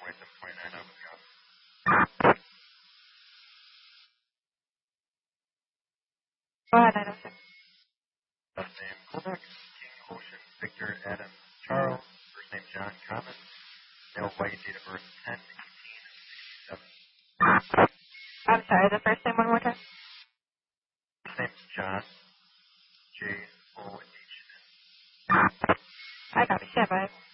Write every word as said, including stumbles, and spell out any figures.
twenty-seven twenty-nine up with the office. Go ahead, nine oh six. Last name Kovac, King Ocean, Victor, Adam, Charles, first name John Common, male white, date of birth ten eighteen sixty-seven. I'm sorry, the first name one more time? First name's John, J O H N. I copy, stand by.